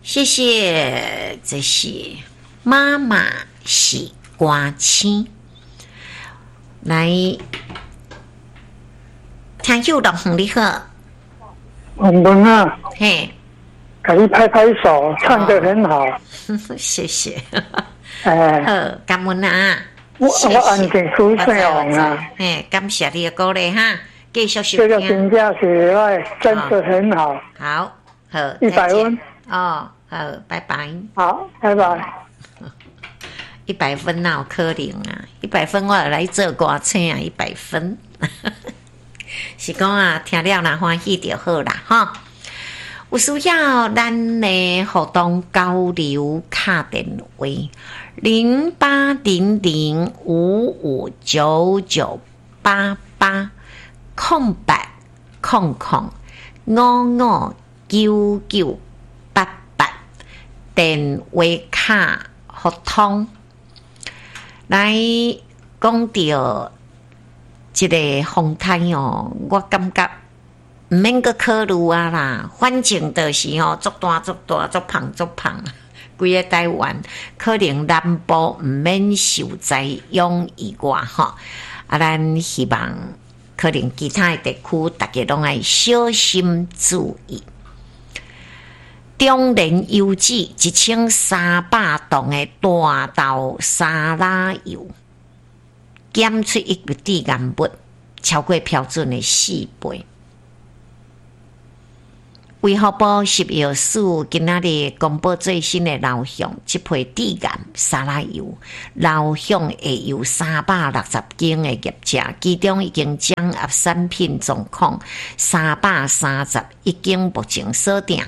谢谢，这是妈妈是歌星。来，听友老兄你好， 文文啊， 嘿， 给你拍拍手，唱得很好。 谢谢， 哎， 好，感恩啊， 我谢谢安静出声啊， 嘿，感谢你的鼓励哈，继续收这个听， 评价是真的很好， 好，好 100分哦，好，拜拜。 好，拜拜。 100分哪有可能啊？100分我来做歌星啊！100分，是讲啊，听了若欢喜就好啦，哈。有需要咱的互动交流卡电话0800559988电话卡互通。来讲到这个风台哦，我感觉唔免个考虑啊啦，反正就是足大、足胖，规个台湾可能南部唔免受灾殃以外吼，咱希望可能其他的地区大家拢爱小心注意。中年油脂1300吨的大豆沙拉油，检出一个致癌物超过标准的4倍。卫福部10月4今仔日公布最新的流向，这批致癌沙拉油流向会有360间的业者，其中已经掌握产品状况331间，目前锁定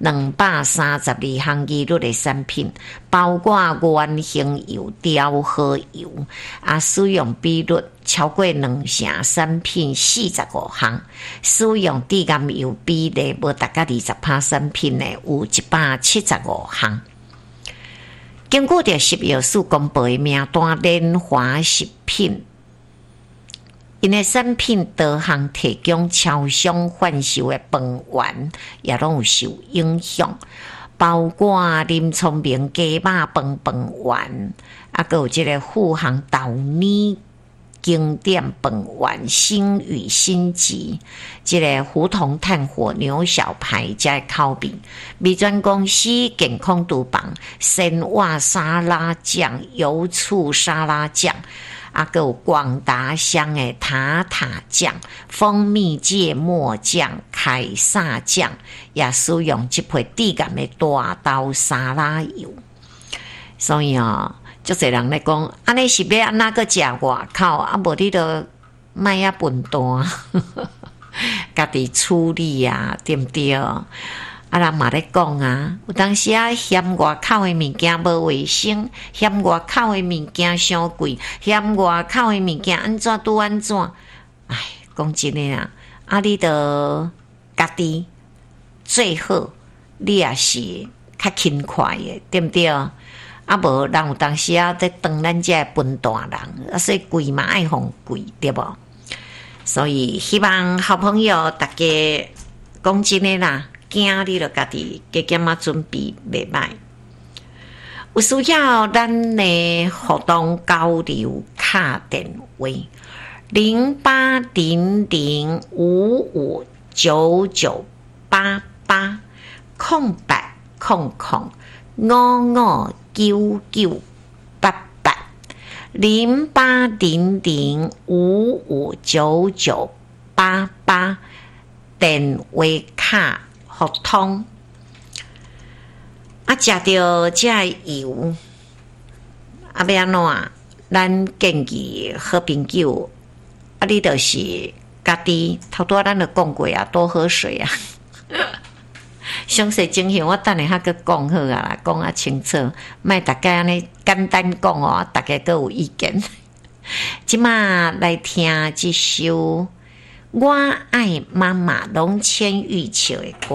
232项疑虑的产品，包括原型油、调和油，使用比率超过2成，产品45项，使用致癌油比例无达到20%，产品呢有175项。经过着10月4公布的名单，联华食品因的产品多项提供超商贩售的饭源也拢有受影响，包括林聪明鸡肉饭源，还有这个富航豆泥经典饭源、星宇星级，这个胡同炭火牛小排加烤饼，美专公司健康厨房鲜蛙沙拉酱、油醋沙拉酱，还有广达香的塔塔酱、蜂蜜芥末酱、凯撒酱，也使用这批致癌的大豆沙拉油，所以足侪人咧讲，安尼是要安那个食外口，无你都卖啊笨蛋，家己处理啊，对毋对？人嘛咧讲啊，有当时嫌外口的物件无卫生，嫌外口的物件伤贵，嫌外口的物件安怎拄安怎？哎，讲真诶啊，你都家己最好，你也是较勤快的，对毋对？无人有当时在当咱这笨蛋人，所以贵嘛爱互贵，对无？所以希望好朋友大家讲真诶啦，囝你著家己加减准备袂歹。有需要咱的互动交流卡电话08005599880800559988电话卡互通。食到这油，要安怎？咱建议好朋友，你就是家己头拄咱就讲过啊，多喝水啊。详细情形我等下再讲好啊啦，讲清楚，莫大家安尼简单讲大家都有意见。即马来听一首《我爱妈妈》龙千玉唱的歌。